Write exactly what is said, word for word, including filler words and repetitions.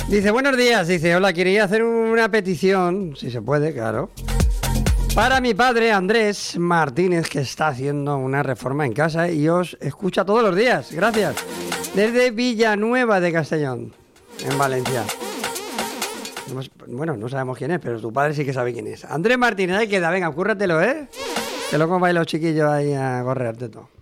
Dice, buenos días. Dice, hola, quería hacer una petición, si se puede, claro, para mi padre Andrés Martínez, que está haciendo una reforma en casa y os escucha todos los días. Gracias. Desde Villanueva de Castellón, en Valencia. Bueno, no sabemos quién es, pero tu padre sí que sabe quién es. Andrés Martínez, ahí queda, venga, cúrratelo, ¿eh? Que luego vais los chiquillos ahí a correarte todo.